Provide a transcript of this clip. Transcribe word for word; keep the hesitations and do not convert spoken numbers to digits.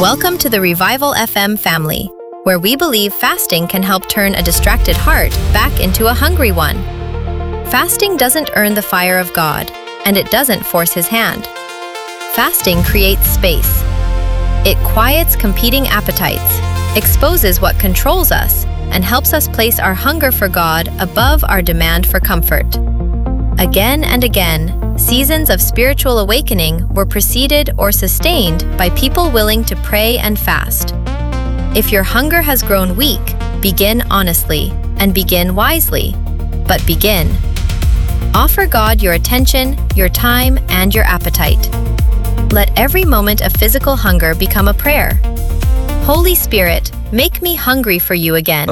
Welcome to the Revival F M family, where we believe fasting can help turn a distracted heart back into a hungry one. Fasting doesn't earn the fire of God, and it doesn't force His hand. Fasting creates space. It quiets competing appetites, exposes what controls us, and helps us place our hunger for God above our demand for comfort. Again and again, seasons of spiritual awakening were preceded or sustained by people willing to pray and fast. If your hunger has grown weak, begin honestly and begin wisely, but begin. Offer God your attention, your time, and your appetite. Let every moment of physical hunger become a prayer. Holy Spirit, make me hungry for you again.